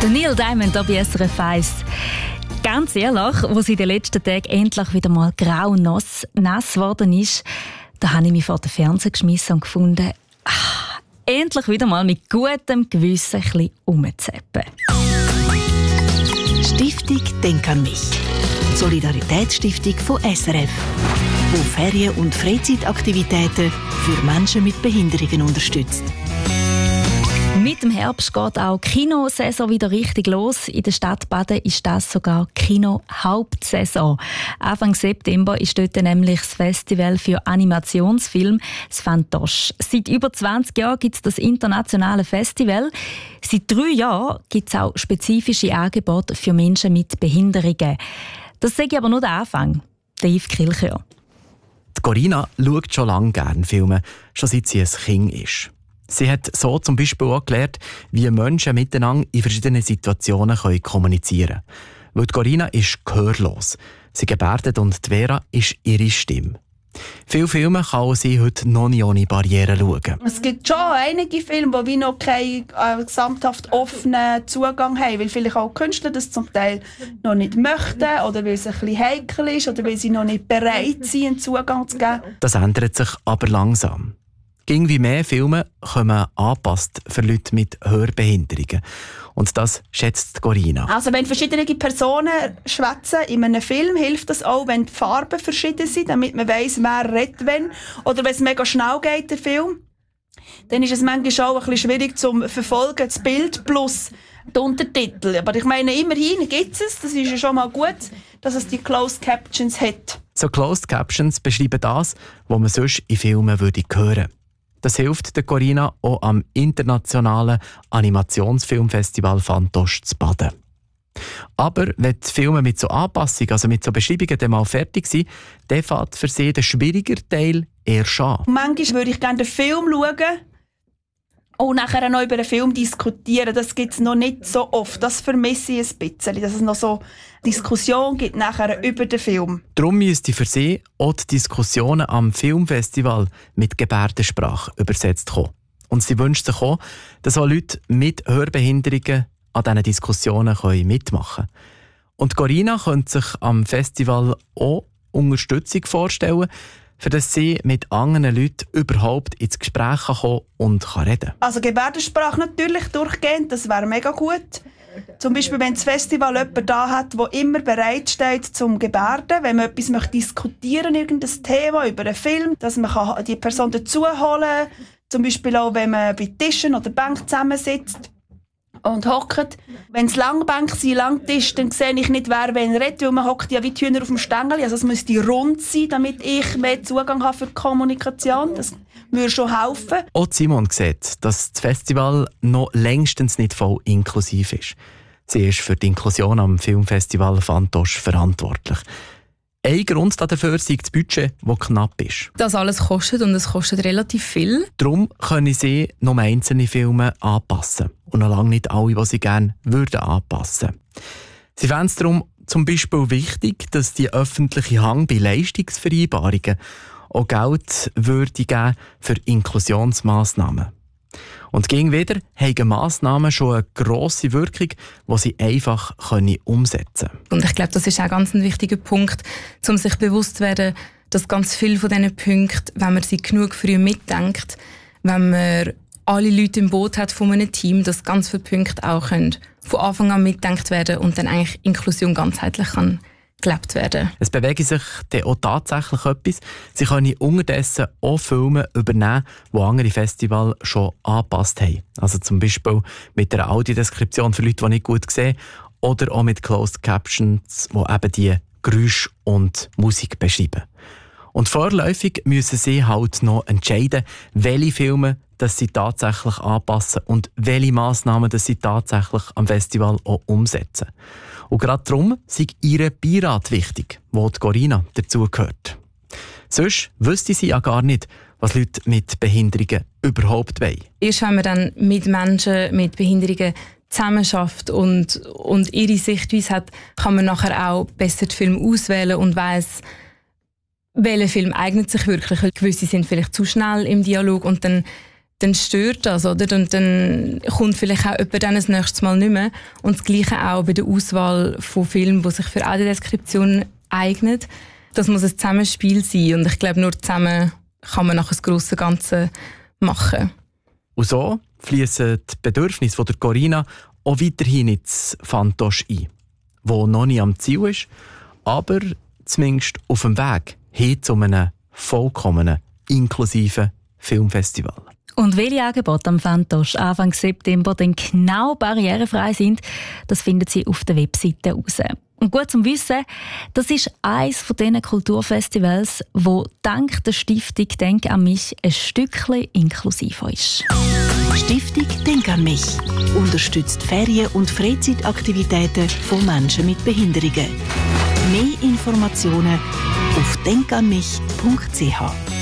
Der Neil Diamond auf SRF 1. Ganz ehrlich, wo sie in den letzten Tagen endlich wieder mal grau nass geworden ist, da habe ich mich vor den Fernseher geschmissen und gefunden, endlich wieder mal mit gutem Gewissen ein bisschen rumzappen. Stiftung Denk an mich. Solidaritätsstiftung von SRF, die Ferien- und Freizeitaktivitäten für Menschen mit Behinderungen unterstützt. Mit dem Herbst geht auch die Kinosaison wieder richtig los. In der Stadt Baden ist das sogar Kino-Hauptsaison. Anfang September ist dort nämlich das Festival für Animationsfilm, das Fantoche. Seit über 20 Jahren gibt es das internationale Festival. Seit 3 Jahren gibt es auch spezifische Angebote für Menschen mit Behinderungen. Das sage ich aber nur der Anfang. Der Yves Kilchör. Corinna schaut schon lange gerne Filme, schon seit sie ein Kind ist. Sie hat so zum Beispiel auch gelernt, wie Menschen miteinander in verschiedenen Situationen kommunizieren können. Weil Corinna ist gehörlos. Sie gebärdet und die Vera ist ihre Stimme. Viele Filme kann sie heute noch nicht ohne Barrieren schauen. Es gibt schon einige Filme, die noch keinen gesamthaft offenen Zugang haben, weil vielleicht auch Künstler das zum Teil noch nicht möchten oder weil es ein bisschen heikel ist oder weil sie noch nicht bereit sind, einen Zugang zu geben. Das ändert sich aber langsam. Irgendwie mehr Filme kommen angepasst für Leute mit Hörbehinderungen. Und das schätzt Corinna. Also wenn verschiedene Personen schwätzen in einem Film, hilft das auch, wenn die Farben verschieden sind, damit man weiss, wer redet wenn. Oder wenn es mega schnell geht, der Film, dann ist es manchmal auch ein bisschen schwierig zu verfolgen, das Bild plus die Untertitel. Aber ich meine, immerhin gibt es. Das ist ja schon mal gut, dass es die Closed Captions hat. So Closed Captions beschreiben das, was man sonst in Filmen hören würde. Das hilft der Corinna auch am internationalen Animationsfilmfestival Fantoche zu Baden. Aber wenn die Filme mit so Anpassungen, also mit so Beschreibungen dann mal fertig sind, dann fängt für sie der schwierige Teil eher an. Manchmal würde ich gerne den Film schauen und nachher noch über den Film diskutieren. Das gibt es noch nicht so oft. Das vermisse ich ein bisschen, dass es noch so Diskussion gibt nachher über den Film. Darum müsste für sie auch die Diskussionen am Filmfestival mit Gebärdensprache übersetzt kommen. Und sie wünscht sich auch, dass auch Leute mit Hörbehinderungen an diesen Diskussionen mitmachen können. Und Corinna könnte sich am Festival auch Unterstützung vorstellen, für das sie mit anderen Leuten überhaupt ins Gespräch kommen und reden kann. Also Gebärdensprache natürlich durchgehend, das wäre mega gut. Zum Beispiel, wenn das Festival jemanden da hat, der immer bereit steht zum Gebärden, wenn man etwas diskutieren möchte, irgendein Thema über einen Film, dass man die Person dazu holen kann. Zum Beispiel auch, wenn man bei Tischen oder Bänken zusammensitzt und hockt. Wenn es Langbänke sind, Langtisch, dann sehe ich nicht, wer wen redet, weil man hockt ja wie die Hühner auf dem Stängel. Also es müsste rund sein, damit ich mehr Zugang habe für die Kommunikation. Das würde schon helfen. Auch Simon sieht, dass das Festival noch längstens nicht voll inklusiv ist. Sie ist für die Inklusion am Filmfestival Fantoche verantwortlich. Ein Grund dafür ist das Budget, das knapp ist. Das alles kostet und es kostet relativ viel. Darum können sie nur einzelne Filme anpassen. Und noch lange nicht alle, die sie gerne anpassen würden. Sie fänden es darum zum Beispiel wichtig, dass die öffentliche Hand bei Leistungsvereinbarungen auch Geld würde geben für Inklusionsmassnahmen. Und gegen wieder haben Massnahmen schon eine grosse Wirkung, die sie einfach umsetzen können. Und ich glaube, das ist auch ganz ein wichtiger Punkt, um sich bewusst zu werden, dass ganz viele von diesen Punkten, wenn man sie genug früh mitdenkt, wenn man alle Leute im Boot hat von einem Team, dass ganz viele Punkte auch von Anfang an mitgedacht werden und dann eigentlich Inklusion ganzheitlich kann gelebt werden. Es bewegt sich dann auch tatsächlich etwas. Sie können unterdessen auch Filme übernehmen, die andere Festivals schon angepasst haben. Also zum Beispiel mit einer Audiodeskription für Leute, die nicht gut sehen, oder auch mit Closed Captions, die eben die Geräusche und Musik beschreiben. Und vorläufig müssen sie halt noch entscheiden, welche Filme dass sie tatsächlich anpassen und welche Massnahmen dass sie tatsächlich am Festival auch umsetzen. Und gerade darum sei ihr Beirat wichtig, wo die Corinna dazugehört. Sonst wüsste sie ja gar nicht, was Leute mit Behinderungen überhaupt wollen. Erst wenn man dann mit Menschen mit Behinderungen zusammenarbeitet und ihre Sichtweise hat, kann man nachher auch besser die Filme auswählen und weiss, welcher Film eignet sich wirklich. Gewisse sind vielleicht zu schnell im Dialog und dann dann stört das, oder? Und dann kommt vielleicht auch jemand dann das nächste Mal nicht mehr. Und das Gleiche auch bei der Auswahl von Filmen, die sich für Audiodeskription eignen. Das muss ein Zusammenspiel sein. Und ich glaube, nur zusammen kann man nachher das grosse Ganze machen. Und so fließen die Bedürfnisse von Corinna auch weiterhin ins Fantosch ein, wo noch nicht am Ziel ist, aber zumindest auf dem Weg hin zu einem vollkommenen, inklusiven Filmfestival. Und welche Angebote am Fantosch Anfang September dann genau barrierefrei sind, das finden Sie auf der Webseite heraus. Und gut zum Wissen, das ist eines von diesen Kulturfestivals, wo dank der Stiftung «Denk an mich» ein Stückchen inklusiver ist. Stiftung «Denk an mich» unterstützt Ferien- und Freizeitaktivitäten von Menschen mit Behinderungen. Mehr Informationen auf denkanmich.ch.